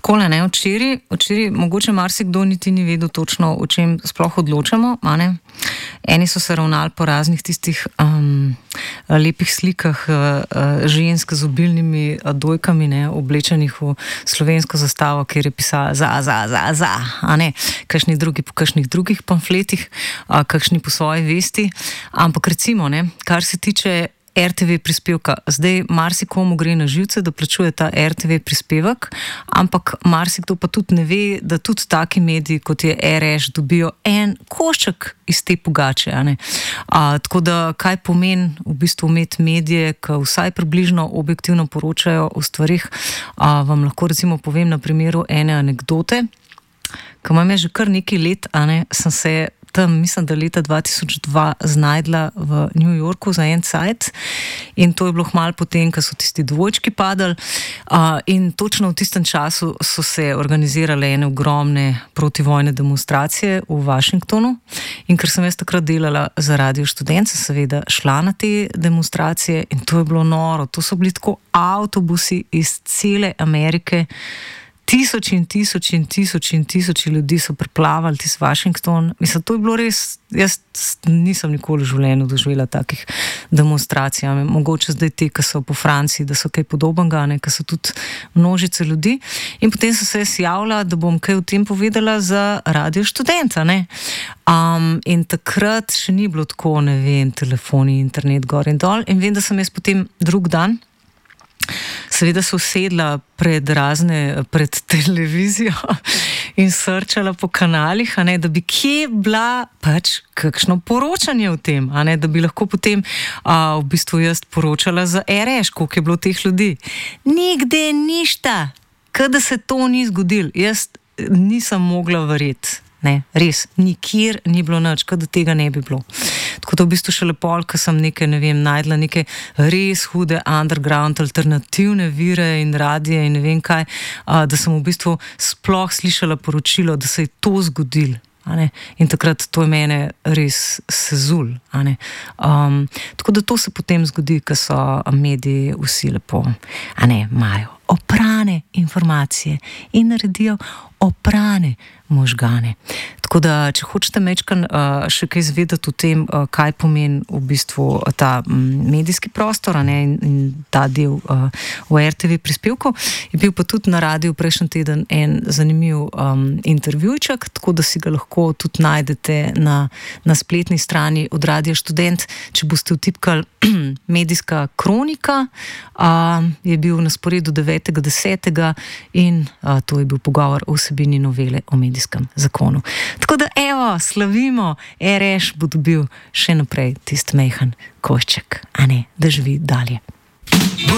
Takole, ne, včeraj mogoče marsikdo niti ni vedel točno, o čem sploh odločamo, a ne. Eni so se ravnali po raznih tistih lepih slikah žensk z obilnimi dojkami, ne, oblečenih v slovensko zastavo, kjer je pisala za, a ne, kakšni drugi po kakšnih drugih pamfletih, kakšni po svoji vesti. Ampak recimo, ne, kar se tiče RTV prispevka. Zdaj marsikomu gre na živce, da plačuje ta RTV prispevek, ampak marsikdo pa tudi ne ve, da tudi taki mediji, kot je RŠ, dobijo en košček iz te pogače. Tako da, kaj pomeni v bistvu imeti medije, ki vsaj približno objektivno poročajo o stvarih, vam lahko recimo povem na primeru ene anekdote, ki imam že kar nekaj let, sem se tam, mislim, da leta 2002 znajdla v New Yorku za en cajt in to je bilo hmalo potem, ko so tisti dvojčki padali in točno v tistem času so se organizirale ene ogromne protivojne demonstracije v Washingtonu in ker sem jaz takrat delala za Radio Študent, sem seveda šla na te demonstracije in to je bilo noro, to so bili tako avtobusi iz cele Amerike. Tisoči in tisoči ljudi so preplavali tisti Washington. Mislim, to je bilo res, jaz nisem nikoli v življenju doživela takih demonstracij. Mogoče zdaj te, ki so po Franciji, da so kaj podobnega, ki so tudi množice ljudi. In potem sem se javila, da bom kaj o tem povedala za Radio Študent. In takrat še ni bilo tako, ne vem, telefoni, internet gor in dol. In vem, da sem jaz potem drug dan seveda se usedla pred televizijo in srčala po kanalih, da bi kje bila pač kakšno poročanje o tem, da bi lahko potem v bistvu jaz poročala za RŠ, koliko je bilo teh ljudi. Nikde ništa, kada se to ni zgodilo, jaz nisem mogla verjeti. Ne, res, nikjer ni bilo nič, kot da tega ne bi bilo. Tako da v bistvu šele pol, ko sem najdla neke res hude underground alternativne vire in radije in ne vem kaj, da sem v bistvu sploh slišala poročilo, da se je to zgodilo. In takrat to je mene res sezul. Tako da to se potem zgodi, ko so mediji vsi lepo, imajo oprane informacije in naredijo oprane možgane. Tako da, če hočete mečkan še kaj izvedeti o tem, kaj pomeni v bistvu ta medijski prostor in ta del v RTV prispevku, je bil pa tudi na radiju prejšnji teden en zanimiv intervjujček, tako da si ga lahko tudi najdete na spletni strani od Radia Študent. Če boste vtipkali medijska kronika, je bil na sporedu 9.10. in to je bil pogovor o vsebini novele o medijskem zakonu. Tako da evo, slavimo, RŠ bo dobil še naprej tisti mejhan košček, da živi dalje.